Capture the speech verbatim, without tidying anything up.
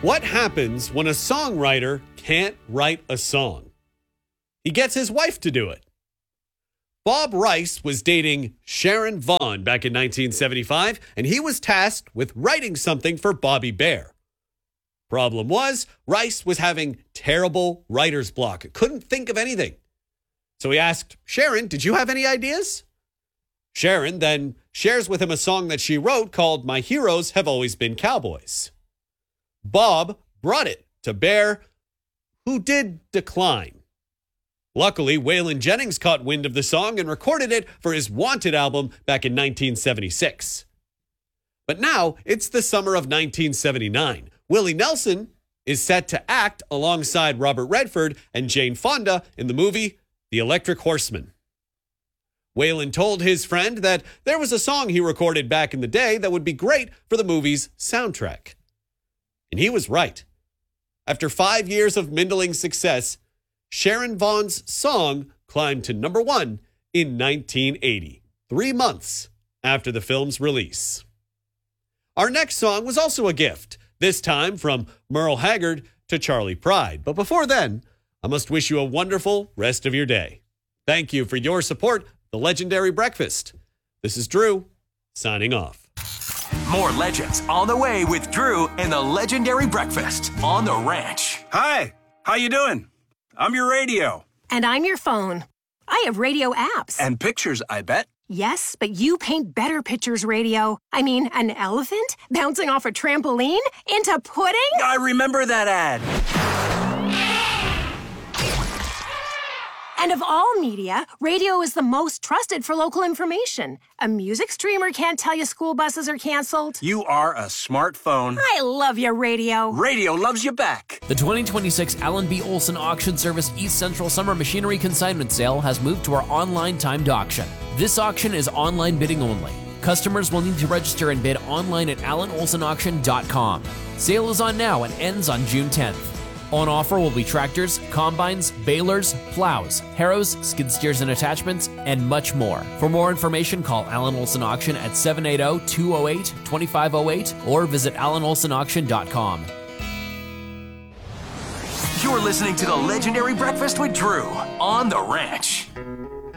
What happens when a songwriter can't write a song? He gets his wife to do it. Bob Rice was dating Sharon Vaughn back in nineteen seventy-five, and he was tasked with writing something for Bobby Bare. Problem was, Rice was having terrible writer's block. Couldn't think of anything. So he asked Sharon, did you have any ideas? Sharon then shares with him a song that she wrote called My Heroes Have Always Been Cowboys. Bob brought it to Bare, who did decline. Luckily, Waylon Jennings caught wind of the song and recorded it for his Wanted album back in nineteen seventy-six. But now it's the summer of nineteen seventy-nine. Willie Nelson is set to act alongside Robert Redford and Jane Fonda in the movie The Electric Horseman. Waylon told his friend that there was a song he recorded back in the day that would be great for the movie's soundtrack. And he was right. After five years of mindling success, Sharon Vaughn's song climbed to number one in nineteen eighty, three months after the film's release. Our next song was also a gift, this time from Merle Haggard to Charley Pride. But before then, I must wish you a wonderful rest of your day. Thank you for your support, The Legendary Breakfast. This is Drew, signing off. More legends on the way with Drew and The Legendary Breakfast on the Ranch. Hi, how you doing? I'm your radio. And I'm your phone. I have radio apps. And pictures, I bet. Yes, but you paint better pictures, radio. I mean, an elephant bouncing off a trampoline into pudding? I remember that ad. And of all media, radio is the most trusted for local information. A music streamer can't tell you school buses are canceled. You are a smartphone. I love your radio. Radio loves you back. The twenty twenty-six Allen B. Olson Auction Service East Central Summer Machinery Consignment Sale has moved to our online timed auction. This auction is online bidding only. Customers will need to register and bid online at allen olson auction dot com. Sale is on now and ends on June tenth. On offer will be tractors, combines, balers, plows, harrows, skid steers and attachments, and much more. For more information, call Allen Olson Auction at seven eight zero, two zero eight, two five zero eight or visit allen olson auction dot com. You're listening to The Legendary Breakfast with Drew on the Ranch.